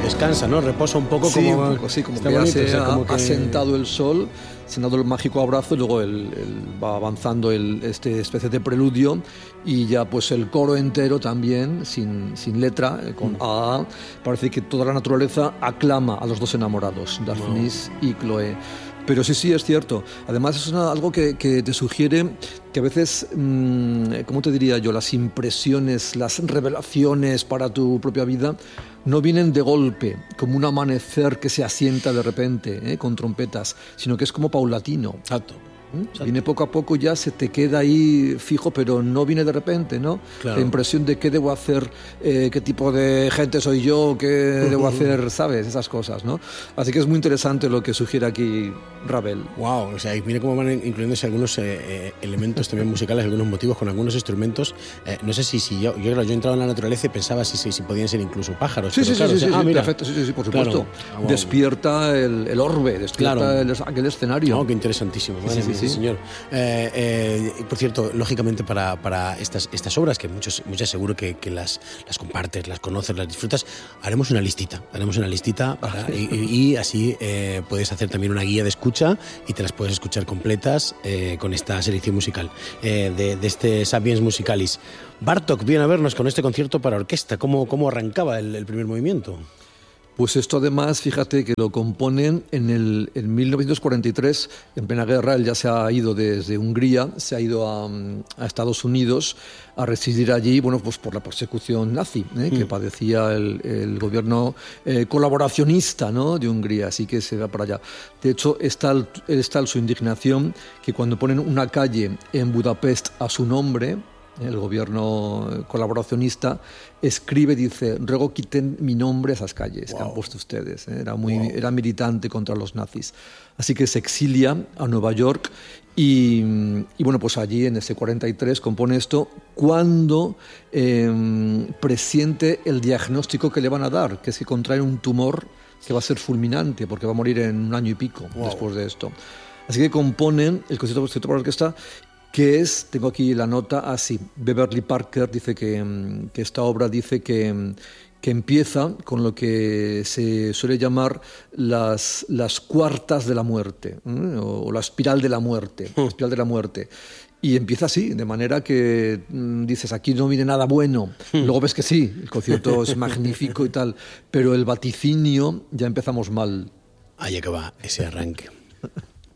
descansa, ¿no? Reposa un poco, Sí, como... un poco, sí, como está que ya bonito, se o sea, como que... ha sentado el sol, se ha dado el mágico abrazo y luego va avanzando este especie de preludio y ya pues el coro entero también, sin letra, con A, parece que toda la naturaleza aclama a los dos enamorados, Daphnis y Chloe. Pero sí, es cierto. Además es algo que te sugiere que a veces, ¿cómo te diría yo? Las impresiones, las revelaciones para tu propia vida no vienen de golpe, como un amanecer que se asienta de repente, con trompetas, sino que es como paulatino. Exacto. Viene poco a poco, ya se te queda ahí fijo, pero no viene de repente, ¿no? Claro. La impresión de qué debo hacer, qué tipo de gente soy yo, qué debo hacer, ¿sabes? Esas cosas, ¿no? Así que es muy interesante lo que sugiere aquí Ravel. Wow, o sea, y mira cómo van incluyéndose algunos elementos también musicales, algunos motivos con algunos instrumentos. No sé si yo entraba en la naturaleza y pensaba si podían ser incluso pájaros. Sí, claro, mira, perfecto, sí, por supuesto. Claro. Wow. Despierta el orbe, despierta aquel escenario. No, qué interesantísimo. Sí, señor. Por cierto, lógicamente para estas obras, que muchas seguro que las compartes, las conoces, las disfrutas, haremos una listita y así puedes hacer también una guía de escucha y te las puedes escuchar completas con esta selección musical de este Sapiens Musicalis. Bartók viene a vernos con este concierto para orquesta. ¿Cómo arrancaba el primer movimiento? Pues esto además, fíjate que lo componen en 1943, en plena guerra. Él ya se ha ido desde Hungría, se ha ido a Estados Unidos a residir allí, bueno, pues por la persecución nazi que padecía el gobierno colaboracionista, ¿no?, de Hungría, así que se va para allá. De hecho, es tal su indignación que cuando ponen una calle en Budapest a su nombre, el gobierno colaboracionista escribe, dice: ruego quiten mi nombre a esas calles que han puesto ustedes. Era militante contra los nazis. Así que se exilia a Nueva York y bueno, pues allí en ese 43 compone esto cuando presiente el diagnóstico que le van a dar, que es que contrae un tumor que va a ser fulminante porque va a morir en 1 año y pico después de esto. Así que componen el concierto para orquesta, que es, tengo aquí la nota así, Beverly Parker dice que esta obra dice que empieza con lo que se suele llamar las cuartas de la muerte, o la espiral de la muerte, Y empieza así, de manera que dices, aquí no viene nada bueno. Luego ves que sí, el concierto es magnífico y tal, pero el vaticinio ya empezamos mal. Ahí acaba ese arranque.